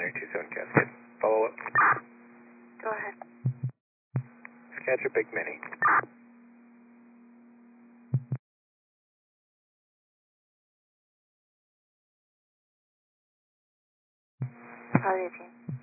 927 Cascade. Follow up. Go ahead. Catch a big mini. Charlie 18.